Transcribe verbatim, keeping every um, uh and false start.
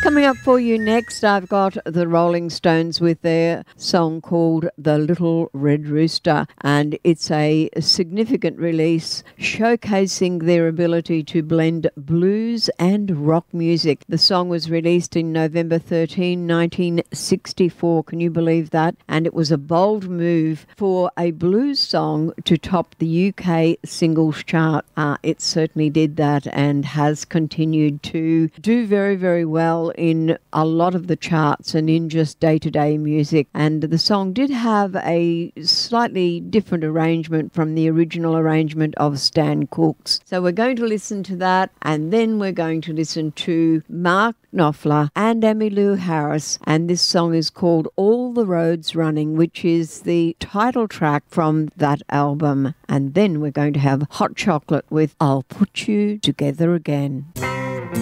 Coming up for you next, I've got the Rolling Stones with their song called The Little Red Rooster, and it's a significant release showcasing their ability to blend blues and rock music. The song was released in November thirteenth, nineteen sixty-four. Can you believe that? And it was a bold move for a blues song to top the U K singles chart. Uh, it certainly did that and has continued to do very, very well in a lot of the charts and in just day-to-day music. And the song did have a slightly different arrangement from the original arrangement of Stan Cooke's. So we're going to listen to that, and then we're going to listen to Mark Knopfler and Emmylou Harris, and this song is called All the Roads Running, which is the title track from that album. And then we're going to have Hot Chocolate with I'll Put You Together Again.